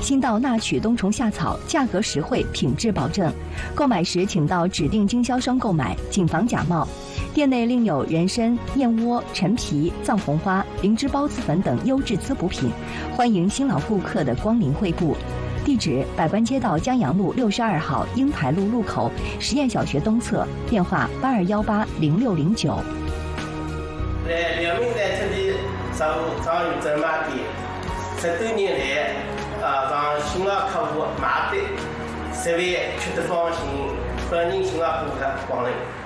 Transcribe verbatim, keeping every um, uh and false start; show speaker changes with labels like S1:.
S1: 新到纳曲冬虫夏草，价格实惠，品质保证。购买时请到指定经销商购买，谨防假冒。店内另有人参、燕窝、陈皮、藏红花、灵芝孢子粉等优质滋补品，欢迎新老顾客的光临惠顾。地址：百官街道江阳路六十二号英台路路口实验小学东侧，电话八二幺八零六零九。
S2: 在辽宁在这里商务常有专卖店，十多年来，啊，让新老客户买的，十万吃得放心，欢迎新老顾客光临。